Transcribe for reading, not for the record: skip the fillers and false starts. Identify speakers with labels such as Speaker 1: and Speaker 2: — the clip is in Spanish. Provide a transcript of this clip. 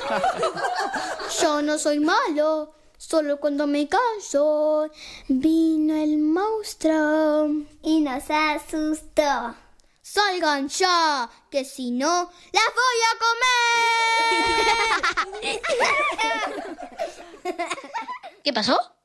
Speaker 1: Yo no soy malo, solo cuando me callo vino el monstruo
Speaker 2: y nos asustó.
Speaker 1: ¡Salgan ya, que si no, las voy a comer!
Speaker 3: ¿Qué pasó?